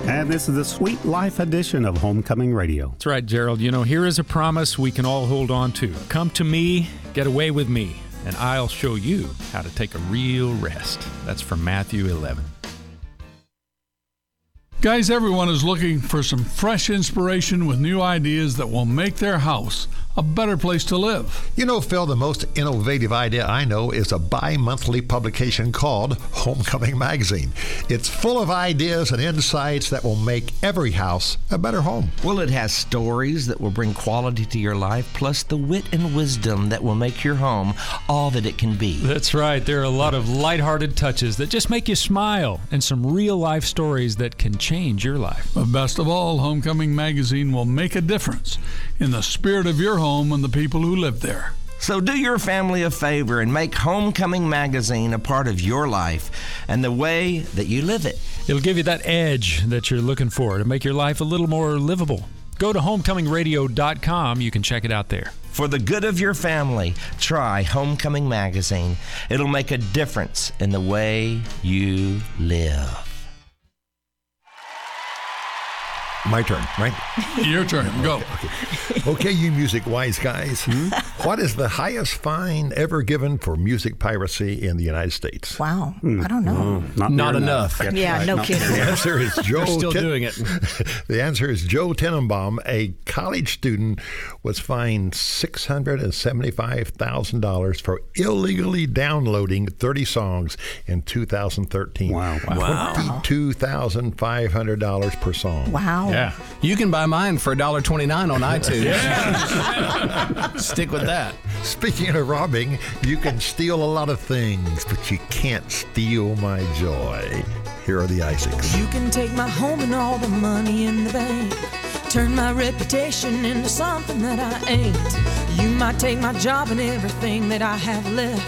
And this is the Sweet Life edition of Homecoming Radio. That's right, Gerald. You know, here is a promise we can all hold on to. Come to me, get away with me, and I'll show you how to take a real rest. That's from Matthew 11. Guys, everyone is looking for some fresh inspiration with new ideas that will make their house a better place to live. You know, Phil, the most innovative idea I know is a bi-monthly publication called Homecoming Magazine. It's full of ideas and insights that will make every house a better home. Well, it has stories that will bring quality to your life, plus the wit and wisdom that will make your home all that it can be. That's right. There are a lot of lighthearted touches that just make you smile, and some real-life stories that can change your life. But best of all, Homecoming Magazine will make a difference in the spirit of your home and the people who live there. So do your family a favor and make Homecoming Magazine a part of your life and the way that you live it. It'll give you that edge that you're looking for to make your life a little more livable. Go to homecomingradio.com. You can check it out there. For the good of your family, try Homecoming Magazine. It'll make a difference in the way you live. My turn, right? Your turn. Go. Okay, you music wise guys. What is the highest fine ever given for music piracy in the United States? Wow. I don't know. Not enough. Yeah, right. no kidding. The answer is Joe. They're still doing it. The answer is Joe Tenenbaum, a college student, was fined $675,000 for illegally downloading 30 songs in 2013. Wow. $22,500 per song. Wow. Yeah. You can buy mine for $1.29 on iTunes. Stick with that. Speaking of robbing, you can steal a lot of things, but you can't steal my joy. Here are the Isaacs. You can take my home and all the money in the bank, turn my reputation into something that I ain't. You might take my job and everything that I have left,